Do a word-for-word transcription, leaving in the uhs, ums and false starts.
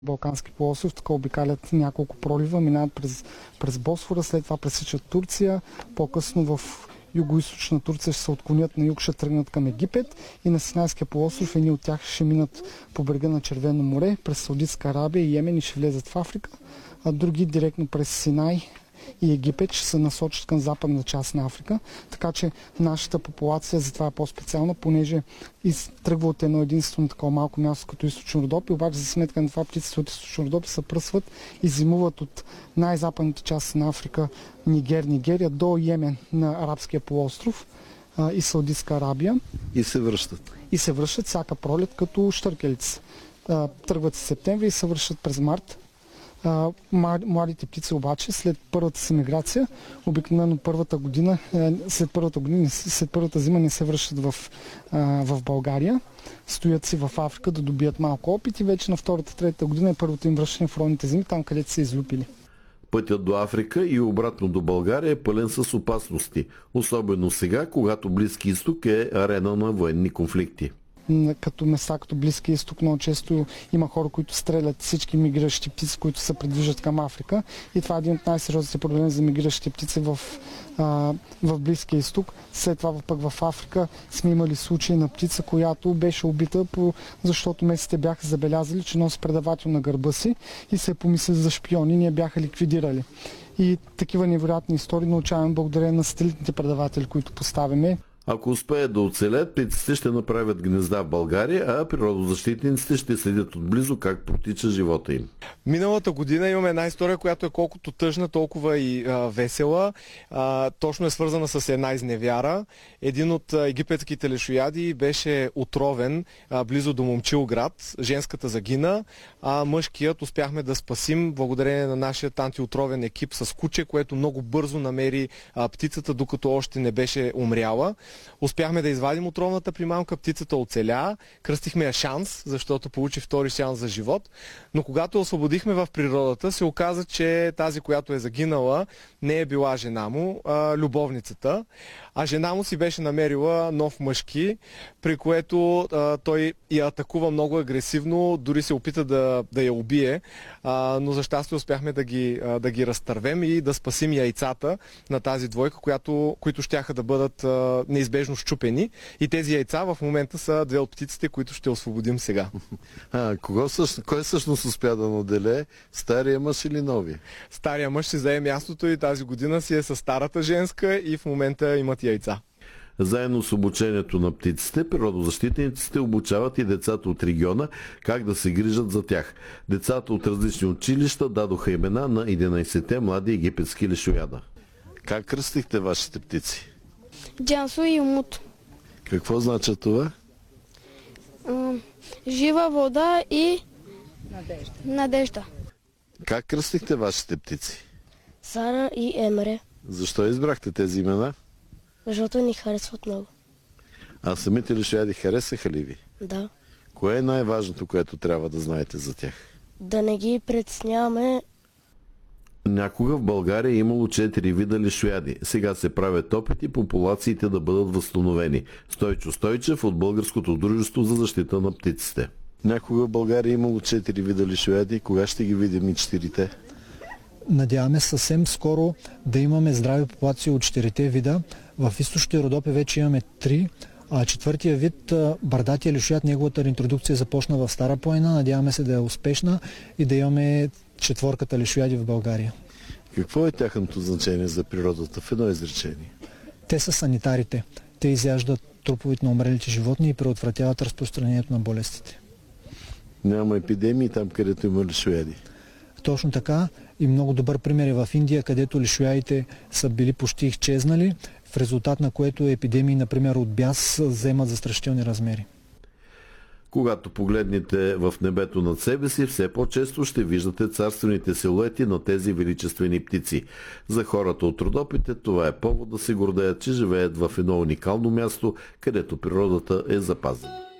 Балкански полуостров, така обикалят няколко пролива, минават през, през Босфора, след това пресичат Турция, по-късно в юго-источна Турция ще се отклонят на юг, ще тръгнат към Египет и на Синайския полуостров едни от тях ще минат по брега на Червено море, през Саудитска Арабия и Йемен и ще влезат в Африка, а други директно през Синай и Египет ще се насочат към западна част на Африка. Така че нашата популация затова е по-специална, понеже тръгва от едно единствено такова малко място като Източно Родопи, обаче за сметка на това птиците от Източно Родопи се пръсват и зимуват от най-западните части на Африка, Нигер, Нигерия до Йемен на Арабския полуостров а, и Саудитска Арабия. И се връщат. И се връщат всяка пролет като щъркелици. Тръгват в септември и се връщат през март. Uh, младите птици обаче след първата си миграция, обикновено първата година, след първата година, след първата зима не се връщат в, uh, в България, стоят си в Африка да добият малко опит и вече на втората, третата година е първото им връщане в родните земи, там където са излюпили. Пътят до Африка и обратно до България е пълен с опасности, особено сега, когато Близки изток е арена на военни конфликти. Като места, като Близкия изток, много често има хора, които стрелят всички мигриращи птици, които се придвижат към Африка. И това е един от най-сериозните проблеми за мигриращите птици в, а, в Близкия изток. След това пък в Африка сме имали случаи на птица, която беше убита, по, защото местите бяха забелязали, че носи предавател на гърба си и се помислили за шпиони, ние бяха ликвидирали. И такива невероятни истории научаваме благодарение на сателитните предаватели, които поставяме. Ако успеят да оцелят, птиците ще направят гнезда в България, а природозащитниците ще следят отблизо как протича живота им. Миналата година имаме една история, която е колкото тъжна, толкова и а, весела. А, точно е свързана с една изневяра. Един от а, египетските лешояди беше отровен а, близо до Момчилград. Женската загина, а мъжкият успяхме да спасим благодарение на нашия антиотровен екип с куче, което много бързо намери а, птицата, докато още не беше умряла. Успяхме да извадим отровната примамка, птицата оцеля, кръстихме я Шанс, защото получи втори шанс за живот, но когато я освободихме в природата, се оказа, че тази, която е загинала, не е била жена му, а любовницата, а жена му си беше намерила нов мъжки, при което а, той я атакува много агресивно, дори се опита да, да я убие, а, но за щастие успяхме да ги, а, да ги разтървем и да спасим яйцата на тази двойка, която, които щяха да бъдат а, неизбежно щупени, и тези яйца в момента са две от птиците, които ще освободим сега. А, кого също, кой всъщност успя да наделее? Стария мъж или новия? Стария мъж си зае мястото и тази година си е със старата женска и в момента имат яйца. Заедно с обучението на птиците, природозащитниците обучават и децата от региона как да се грижат за тях. Децата от различни училища дадоха имена на единайсетте млади египетски лешояда. Как кръстихте вашите птици? Джансо и Умут. Какво значи това? Жива вода и надежда. надежда. Как кръстихте вашите птици? Сара и Емре. Защо избрахте тези имена? Защото ни харесват много. А самите лешояди харесаха ли ви? Да. Кое е най-важното, което трябва да знаете за тях? Да не ги притесняваме. Някога в България е имало четири вида лешояди. Сега се правят опити популациите да бъдат възстановени. Стойчо Стойчев от Българското дружество за защита на птиците. Някога в България е имало четири вида лешояди. Кога ще ги видим и четирите? Надяваме съвсем скоро да имаме здрави популации от четирите вида. В източните Родопи вече имаме три. А четвъртия вид, бърдатия лешояд, неговата интродукция започна в Стара планина. Надяваме се да е успешна и да имаме четворката лешояди в България. Какво е тяхното значение за природата в едно изречение? Те са санитарите. Те изяждат труповете на умрелите животни и предотвратяват разпространението на болестите. Няма епидемии там, където има лешояди. Точно така, и много добър пример е в Индия, където лешоядите са били почти изчезнали, в резултат на което епидемии, например от бяс, вземат застрашителни размери. Когато погледнете в небето над себе си, все по-често ще виждате царствените силуети на тези величествени птици. За хората от Родопите това е повод да се гордеят, че живеят в едно уникално място, където природата е запазена.